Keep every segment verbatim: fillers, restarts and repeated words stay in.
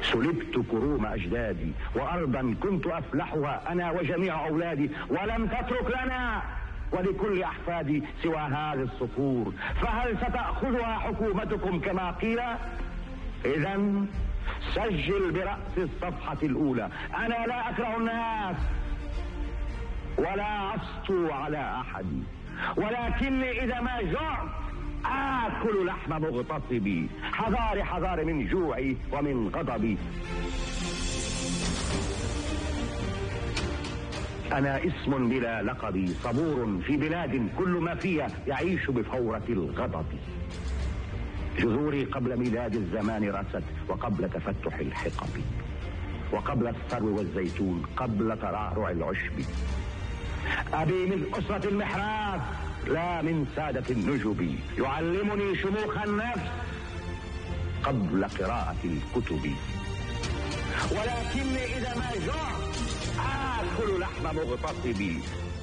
سلبت كروم أجدادي وأرضا كنت أفلحها أنا وجميع أولادي، ولم تترك لنا ولكل أحفادي سوى هذه الصخور، فهل ستأخذها حكومتكم كما قيل؟ إذا سجل برأس الصفحة الأولى: أنا لا أكره الناس ولا أسطو على أحد، ولكني إذا ما جعت آكل لحم مغتصبي، حذاري حذاري من جوعي ومن غضبي. أنا اسم بلا لقب، صبور في بلاد كل ما فيها يعيش بفورة الغضب. جذوري قبل ميلاد الزمان رست، وقبل تفتح الحقب، وقبل الثرو والزيتون، قبل ترعرع العشب. أبي من أسرة المحراب لا من سادة النجب، يعلمني شموخ النفس قبل قراءة الكتب، ولكني إذا ما جعت آكل لحم مغتصبي.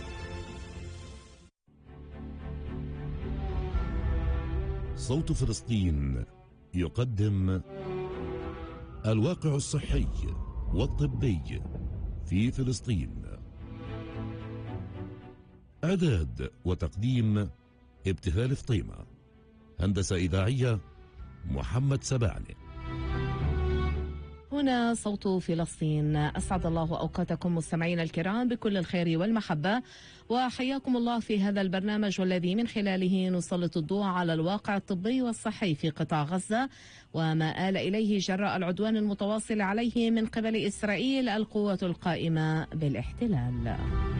صوت فلسطين يقدم الواقع الصحي والطبي في فلسطين. إعداد وتقديم ابتهال فطيمة. هندسة إذاعية محمد سبعني. هنا صوت فلسطين. أسعد الله أوقاتكم مستمعينا الكرام بكل الخير والمحبة، وحياكم الله في هذا البرنامج والذي من خلاله نسلط الضوء على الواقع الطبي والصحي في قطاع غزة وما آل إليه جراء العدوان المتواصل عليه من قبل إسرائيل القوة القائمة بالاحتلال،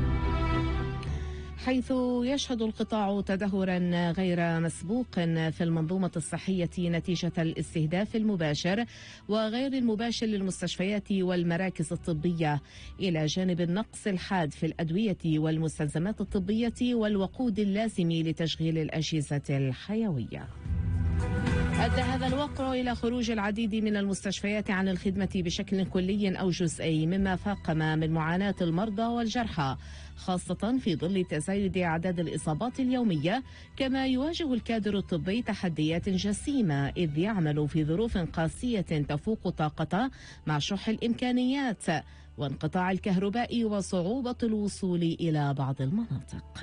حيث يشهد القطاع تدهورا غير مسبوق في المنظومة الصحية نتيجة الاستهداف المباشر وغير المباشر للمستشفيات والمراكز الطبية، إلى جانب النقص الحاد في الأدوية والمستلزمات الطبية والوقود اللازم لتشغيل الأجهزة الحيوية. أدى هذا الواقع إلى خروج العديد من المستشفيات عن الخدمة بشكل كلي أو جزئي، مما فاقم من معاناة المرضى والجرحى، خاصة في ظل تزايد أعداد الإصابات اليومية. كما يواجه الكادر الطبي تحديات جسيمة، إذ يعمل في ظروف قاسية تفوق طاقته مع شح الإمكانيات وانقطاع الكهرباء وصعوبة الوصول إلى بعض المناطق.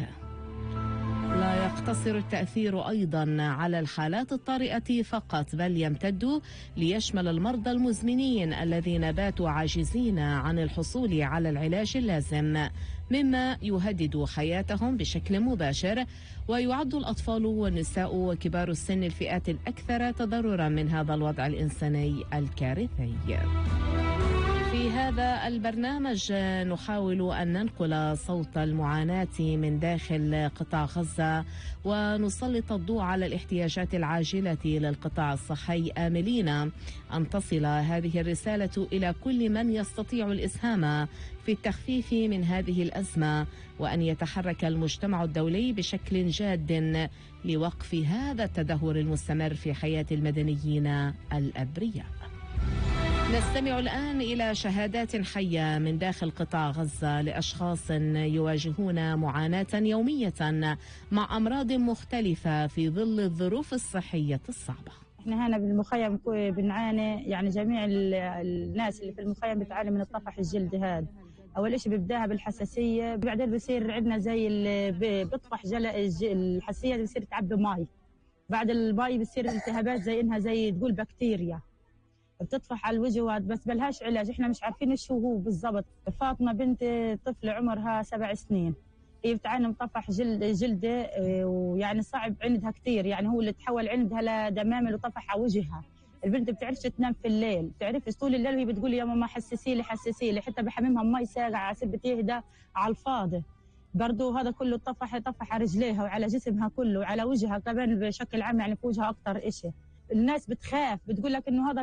لا يقتصر التأثير أيضا على الحالات الطارئة فقط، بل يمتد ليشمل المرضى المزمنين الذين باتوا عاجزين عن الحصول على العلاج اللازم، مما يهدد حياتهم بشكل مباشر. ويعد الأطفال والنساء وكبار السن الفئات الأكثر تضررا من هذا الوضع الإنساني الكارثي. في هذا البرنامج نحاول أن ننقل صوت المعاناة من داخل قطاع غزة ونسلط الضوء على الاحتياجات العاجلة للقطاع الصحي، آملين أن تصل هذه الرسالة إلى كل من يستطيع الإسهام في التخفيف من هذه الأزمة، وأن يتحرك المجتمع الدولي بشكل جاد لوقف هذا التدهور المستمر في حياة المدنيين الأبرياء. نستمع الآن إلى شهادات حية من داخل قطاع غزة لأشخاص يواجهون معاناة يومية مع أمراض مختلفة في ظل الظروف الصحية الصعبة. احنا هنا بالمخيم بنعاني، يعني جميع الناس اللي في المخيم بتعاني من الطفح الجلدي. هذا أول شيء بيبداها بالحساسية، بعدين بصير عندنا زي اللي بيطفح الحساسية بصير تعبي ماي، بعد الماي بصير التهابات زي إنها زي تقول بكتيريا بتطفح على الوجه، بس بلهاش علاج، احنا مش عارفين ايش هو بالضبط. فاطمه بنت طفل عمرها سبع سنين، هي بتعاني من طفح جلد جلده، ويعني صعب عندها كثير، يعني هو اللي تحول عندها لدمامل وطفح على وجهها. البنت بتعرفش تنام في الليل، بتعرفش طول الليل وهي بتقول يا ماما حسسي لي حسسي لي، حتى بحممها مي ساقعه على سبة يهدى على الفاضي. برضه هذا كله طفح طفح على رجليها وعلى جسمها كله وعلى وجهها كمان بشكل عام، يعني في وجهها اكثر شيء. الناس بتخاف، بتقول لك انه هذا